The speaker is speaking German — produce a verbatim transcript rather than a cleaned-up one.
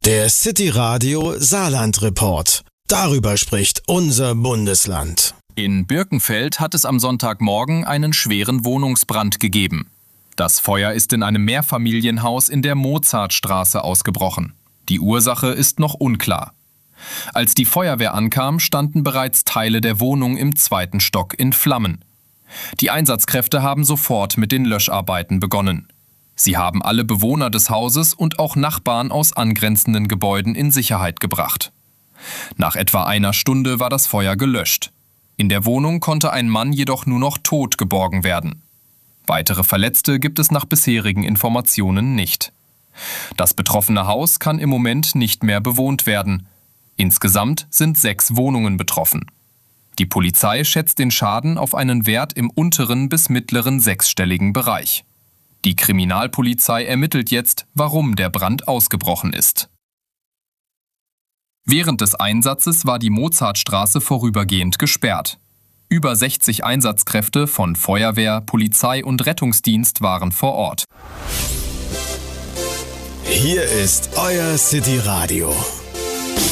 Der City Radio Saarland Report. Darüber spricht unser Bundesland. In Birkenfeld hat es am Sonntagmorgen einen schweren Wohnungsbrand gegeben. Das Feuer ist in einem Mehrfamilienhaus in der Mozartstraße ausgebrochen. Die Ursache ist noch unklar. Als die Feuerwehr ankam, standen bereits Teile der Wohnung im zweiten Stock in Flammen. Die Einsatzkräfte haben sofort mit den Löscharbeiten begonnen. Sie haben alle Bewohner des Hauses und auch Nachbarn aus angrenzenden Gebäuden in Sicherheit gebracht. Nach etwa einer Stunde war das Feuer gelöscht. In der Wohnung konnte ein Mann jedoch nur noch tot geborgen werden. Weitere Verletzte gibt es nach bisherigen Informationen nicht. Das betroffene Haus kann im Moment nicht mehr bewohnt werden. Insgesamt sind sechs Wohnungen betroffen. Die Polizei schätzt den Schaden auf einen Wert im unteren bis mittleren sechsstelligen Bereich. Die Kriminalpolizei ermittelt jetzt, warum der Brand ausgebrochen ist. Während des Einsatzes war die Mozartstraße vorübergehend gesperrt. Über sechzig Einsatzkräfte von Feuerwehr, Polizei und Rettungsdienst waren vor Ort. Hier ist euer City Radio.